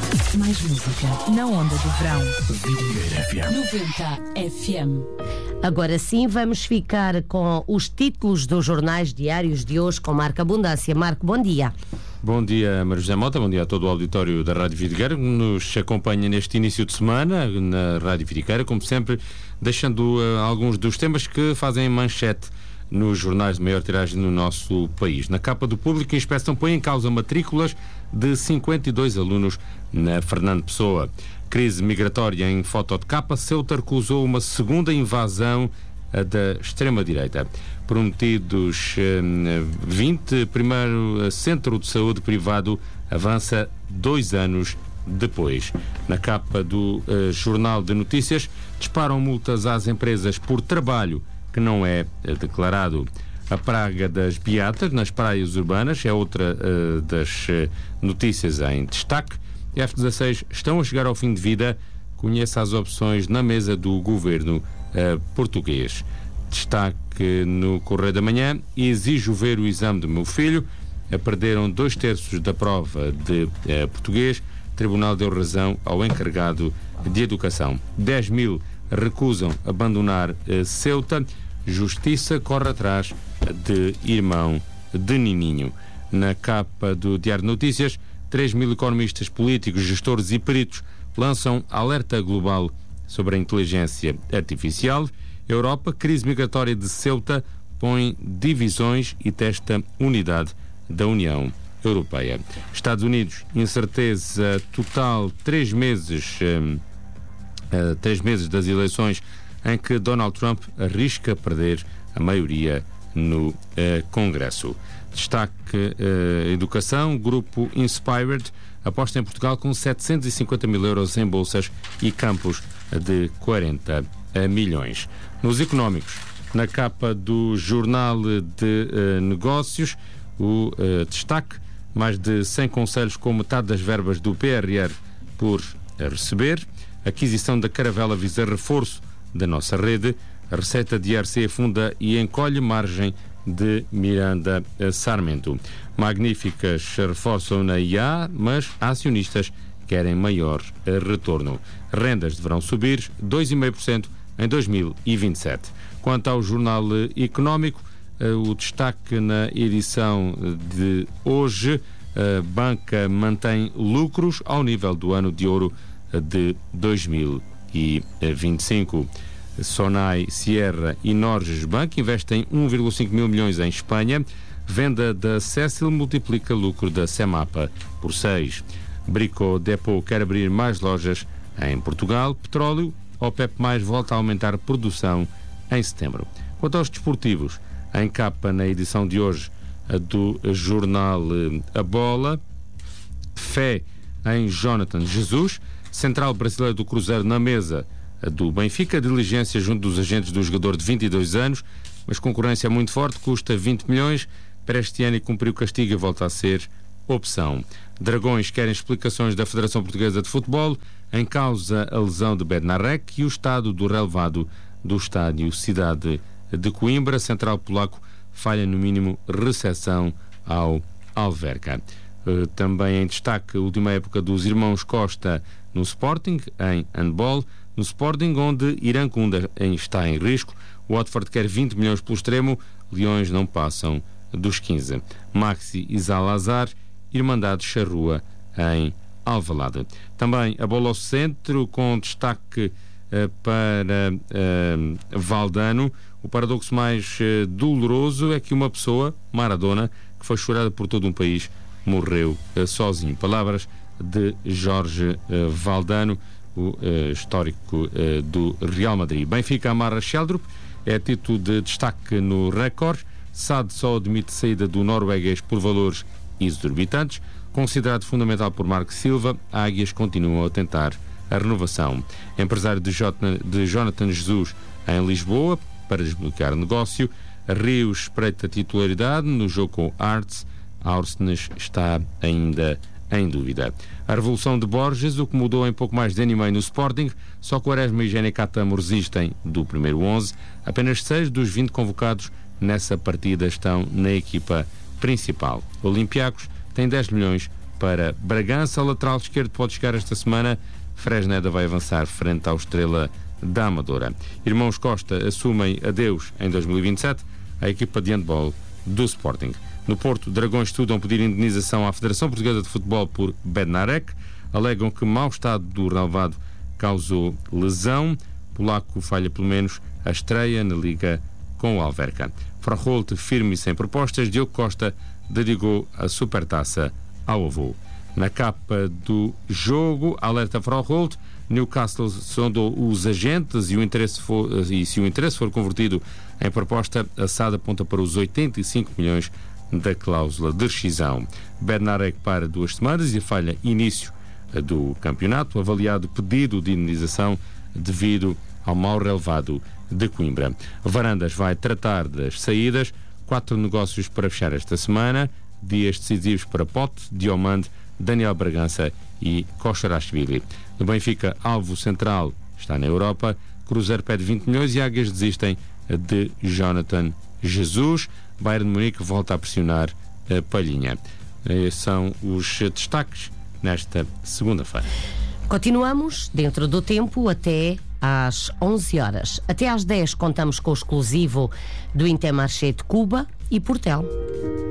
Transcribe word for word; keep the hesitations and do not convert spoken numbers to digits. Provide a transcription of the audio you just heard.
Mais música na onda do verão. Vidigueira F M. noventa F M. Agora sim, vamos ficar com os títulos dos jornais diários de hoje com Marco Abundância. Marco, bom dia. Bom dia, Maria José Mota, bom dia a todo o auditório da Rádio Vidigueira, que nos acompanha neste início de semana na Rádio Vidigueira, como sempre, deixando uh, alguns dos temas que fazem manchete nos jornais de maior tiragem no nosso país. Na capa do Público, a inspeção põe em causa matrículas de cinquenta e dois alunos na Fernando Pessoa. Crise migratória em foto de capa, Ceuta recusou uma segunda invasão da extrema-direita. Prometidos vinte, primeiro centro de saúde privado avança dois anos depois. Na capa do uh, Jornal de Notícias, disparam multas às empresas por trabalho que não é uh, declarado. A praga das beatas nas praias urbanas é outra uh, das uh, notícias em destaque. F dezasseis estão a chegar ao fim de vida. Conheça as opções na mesa do governo uh, português. Destaque no Correio da Manhã: exijo ver o exame do meu filho. Uh, perderam dois terços da prova de uh, português. Tribunal deu razão ao encarregado de educação. dez mil recusam abandonar uh, Ceuta. Justiça corre atrás de irmão de Nininho. Na capa do Diário de Notícias, três mil economistas, políticos, gestores e peritos lançam alerta global sobre a inteligência artificial. Europa, crise migratória de Ceuta põe divisões e testa unidade da União Europeia. Estados Unidos, incerteza total, três meses, um, uh, três meses das eleições em que Donald Trump arrisca perder a maioria no uh, Congresso. Destaque uh, educação, grupo Inspired aposta em Portugal com setecentos e cinquenta mil euros em bolsas e campos de quarenta milhões. Nos económicos, na capa do Jornal de uh, Negócios, o uh, destaque: mais de cem conselhos com metade das verbas do P R R por receber. Aquisição da Caravela visa reforço da nossa rede. A receita de I R C afunda e encolhe margem de Miranda Sarmento. Magníficas reforçam na I A, mas acionistas querem maior retorno. Rendas deverão subir dois vírgula cinco por cento em dois mil e vinte e sete. Quanto ao Jornal Económico, o destaque na edição de hoje: a banca mantém lucros ao nível do ano de ouro de dois mil e vinte e cinco. Sonai, Sierra e Norges Bank investem um vírgula cinco mil milhões em Espanha. Venda da Cecil multiplica lucro da Semapa por seis. Brico Depot quer abrir mais lojas em Portugal. Petróleo, OPEP mais volta a aumentar a produção em setembro. Quanto aos desportivos, em capa na edição de hoje do jornal A Bola, fé em Jonathan Jesus. Central brasileiro do Cruzeiro na mesa do Benfica. Diligência junto dos agentes do jogador de vinte e dois anos, mas concorrência muito forte, custa vinte milhões. Para este ano, e cumpriu o castigo e volta a ser opção. Dragões querem explicações da Federação Portuguesa de Futebol. Em causa a lesão de Bednarek e o estado do relevado do estádio Cidade de Coimbra. Central polaco falha no mínimo recepção ao Alverca. Uh, também em destaque a última época dos irmãos Costa no Sporting, em handball. No Sporting, onde Irã Kunda está em risco. O Watford quer vinte milhões pelo extremo. Leões não passam dos quinze. Maxi e Zalazar, Irmandade Charrua em Alvalade. Também a bola ao centro, com destaque uh, para uh, Valdano. O paradoxo mais uh, doloroso é que uma pessoa, Maradona, que foi chorada por todo um país, morreu uh, sozinho. Palavras de Jorge uh, Valdano, o uh, histórico uh, do Real Madrid. Benfica amarra Sheldrup, é título de destaque no Record. S A D só admite saída do norueguês por valores exorbitantes. Considerado fundamental por Marco Silva, Águias continuam a tentar a renovação. Empresário de, J- de Jonathan Jesus em Lisboa para desbloquear negócio. Rios espreita titularidade no jogo com Arts. Arsenes está ainda em dúvida. A revolução de Borges, o que mudou em pouco mais de ano e meio no Sporting, só Quaresma e Gene Catamo resistem do primeiro onze. Apenas seis dos vinte convocados nessa partida estão na equipa principal. Olympiacos tem dez milhões para Bragança. O lateral esquerdo pode chegar esta semana. Fresneda vai avançar frente ao Estrela da Amadora. Irmãos Costa assumem adeus em dois mil e vinte e sete à equipa de handball do Sporting. No Porto, Dragões estudam pedir indenização à Federação Portuguesa de Futebol por Bednarek. Alegam que mau estado do relvado causou lesão. Polaco falha pelo menos a estreia na Liga com o Alverca. Froholt firme e sem propostas. Diogo Costa dedicou a supertaça ao avô. Na capa do jogo, alerta Froholt, Newcastle sondou os agentes e, o interesse for, e se o interesse for convertido em proposta, a S A D aponta para os oitenta e cinco milhões da cláusula de rescisão. Bednarek para duas semanas e falha início do campeonato, avaliado pedido de indenização devido ao mau relevado de Coimbra. Varandas vai tratar das saídas, quatro negócios para fechar esta semana, dias decisivos para Pote, Diomande, Daniel Bragança e Kosharashvili. No Benfica, alvo central está na Europa, Cruzeiro pede vinte milhões e Águias desistem de Jonathan Jesus. Bayern de Munique volta a pressionar a Palhinha. Esses são os destaques nesta segunda-feira. Continuamos dentro do tempo até às onze horas. Até às dez contamos com o exclusivo do Intermarché de Cuba e Portel.